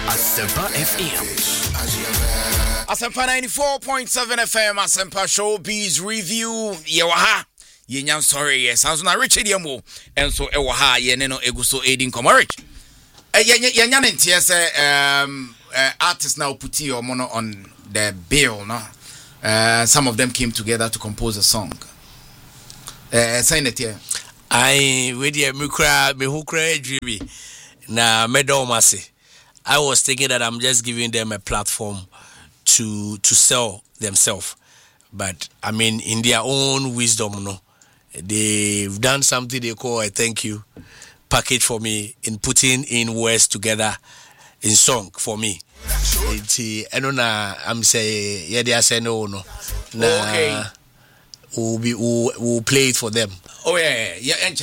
Asempa FM. Asempa 94.7 FM. Asempa Showbiz Review. Yewaha. Yenyan sorry, yes. Sounds na Richard Yemo. And so ewaha yeneno eguso aiding comarich. Yenyan ntiese artists now put your mono on the bill, no? Some of them came together to compose a song. Sign it here. I with you, me who cry dreamy. Na medomasi. I was thinking that I'm just giving them a platform to sell themselves, but I mean in their own wisdom, no, they've done something they call a thank you package for me in putting in words together in song for me. I'm saying yeah, they are saying no. Okay. We'll play it for them. Oh yeah.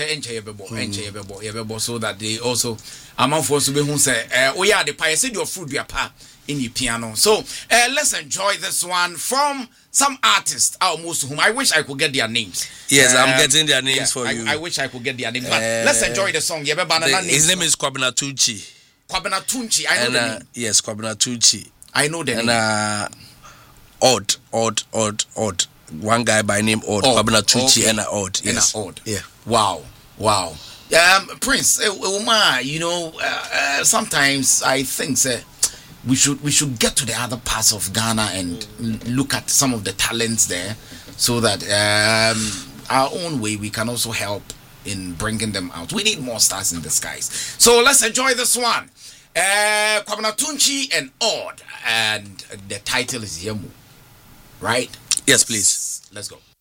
So that they also among for to be who say oh yeah, the pie said your fruit your pa in your piano. So let's enjoy this one from some artists almost whom I wish I could get their names. Yes, I'm getting their names for you. I wish I could get their names. But let's enjoy the song. His name is Kwabena Tunchi. Kwabena Tunchi, I know the name. Yes, Kwabena Tunchi. I know the name. Odd. One guy by name Odd. Kwabena Tunchi and Odd. Yes. And Odd. Yeah. Wow. Prince, you know, sometimes I think we should get to the other parts of Ghana and look at some of the talents there, so that our own way we can also help in bringing them out. We need more stars in the skies. So let's enjoy this one. Kwabena Tunchi and Odd, and the title is Yemu, right? Yes, please. Let's go.